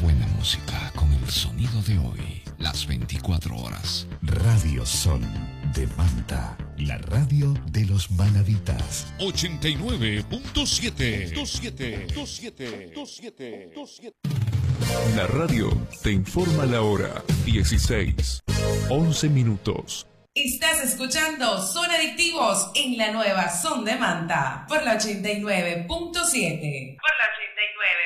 buena música con el sonido de hoy, las 24 horas. Radio Son de Manta, la radio de los manavitas. 89.7. La radio te informa la hora. 16:11. Estás escuchando Son Adictivos en la nueva Son de Manta por la 89.7.